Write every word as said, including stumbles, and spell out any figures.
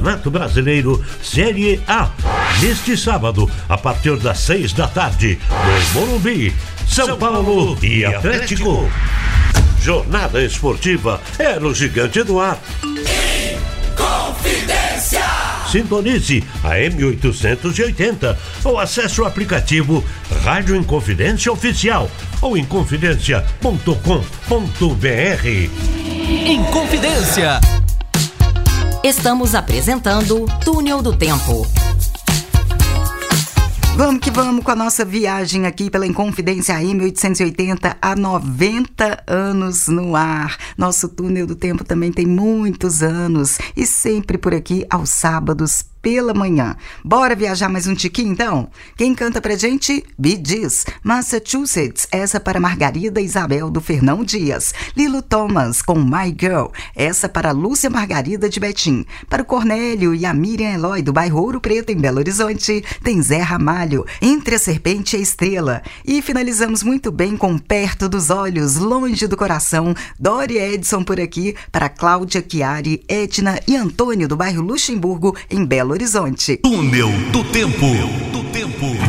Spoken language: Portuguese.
Campeonato Brasileiro Série A. Neste sábado, a partir das seis da tarde, no Morumbi, São Paulo e Atlético. Jornada esportiva é no Gigante do Ar. Inconfidência! Sintonize a M oitocentos e oitenta ou acesse o aplicativo Rádio Inconfidência Oficial ou inconfidência ponto com ponto b r. Inconfidência. Estamos apresentando Túnel do Tempo. Vamos que vamos com a nossa viagem aqui pela Inconfidência M oitocentos e oitenta, há noventa anos no ar. Nosso Túnel do Tempo também tem muitos anos e sempre por aqui aos sábados pela manhã. Bora viajar mais um tiquinho então? Quem canta pra gente? Bee Gees, Massachusetts, essa para Margarida Isabel do Fernão Dias. Lilo Thomas com My Girl, essa para Lúcia Margarida de Betim. Para o Cornélio e a Miriam Eloy do bairro Ouro Preto em Belo Horizonte, tem Zé Ramalho, Entre a Serpente e a Estrela. E finalizamos muito bem com Perto dos Olhos, Longe do Coração, Dori Edson por aqui, para Cláudia Chiari, Edna e Antônio do bairro Luxemburgo em Belo Horizonte. Túnel do Tempo. Do Tempo.